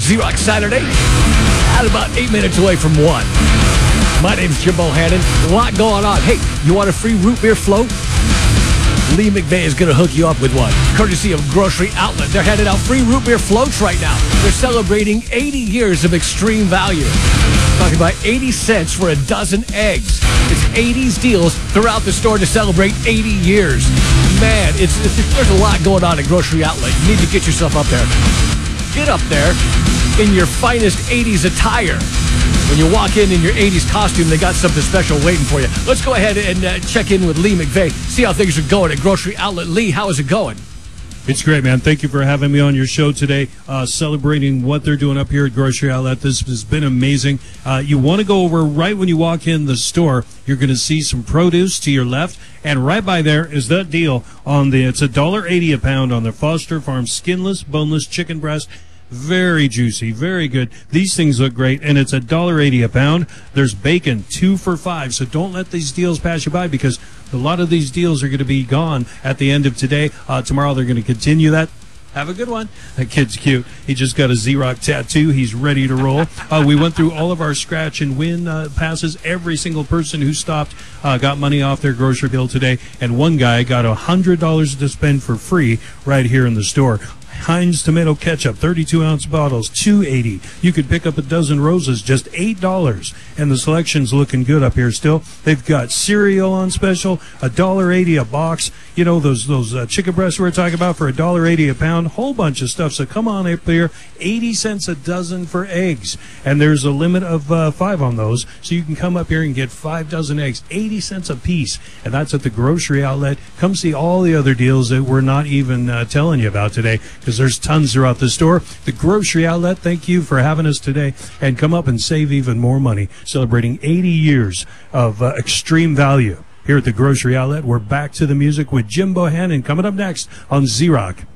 Z-Rock Saturday, at about 8 minutes away from 1. My name's Jim Bohannon. A lot going on. Hey, you want a free root beer float? Lee McVeigh is going to hook you up with one, courtesy of Grocery Outlet. They're handing out free root beer floats right now. They're celebrating 80 years of extreme value. Talking about 80 cents for a dozen eggs. It's 80s deals throughout the store to celebrate 80 years. Man, there's a lot going on at Grocery Outlet. You need to get yourself up there. Get up there in your finest 80s attire. When you walk in your 80s costume, they got something special waiting for you. Let's go ahead and check in with Lee McVeigh, see how things are going at Grocery Outlet. Lee, how is it going? It's great, man. Thank you for having me on your show today, celebrating what they're doing up here at Grocery Outlet. This has been amazing. You want to go over right when you walk in the store. You're going to see some produce to your left, and right by there is that deal on it's $1.80 a pound on the Foster Farm skinless, boneless chicken breast. Very juicy, very good. These things look great, and it's $1.80 a pound. There's bacon, 2 for $5. So don't let these deals pass you by, because a lot of these deals are going to be gone at the end of today. Tomorrow they're going to continue that. Have a good one. That kid's cute. He just got a Z-Rock tattoo. He's ready to roll. We went through all of our scratch and win passes. Every single person who stopped got money off their grocery bill today, and one guy got $100 to spend for free right here in the store. Heinz tomato ketchup, 32-ounce bottles, $2.80. You could pick up a dozen roses, just $8. And the selection's looking good up here still. They've got cereal on special, $1.80 a box. You know, those chicken breasts we were talking about for $1.80 a pound. Whole bunch of stuff. So come on up here. 80 cents a dozen for eggs. And there's a limit of 5 on those. So you can come up here and get 5 dozen eggs, 80 cents a piece. And that's at the Grocery Outlet. Come see all the other deals that we're not even telling you about today, because there's tons throughout the store. The Grocery Outlet, thank you for having us today, and come up and save even more money. Celebrating 80 years of extreme value here at the Grocery Outlet. We're back to the music with Jim Bohannon coming up next on Z-Rock.